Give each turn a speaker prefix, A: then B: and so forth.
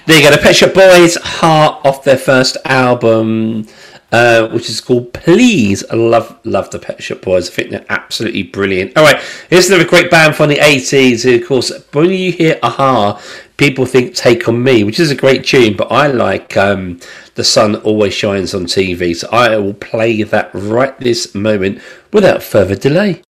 A: There you go, the Pet Shop Boys, Heart, off their first album, which is called Please. I love the Pet Shop Boys. I think they're absolutely brilliant. All right, here's another great band from the 80s. Who, of course, when you hear Aha, people think Take On Me, which is a great tune, but I like The Sun Always Shines on TV. So I will play that right this moment without further delay.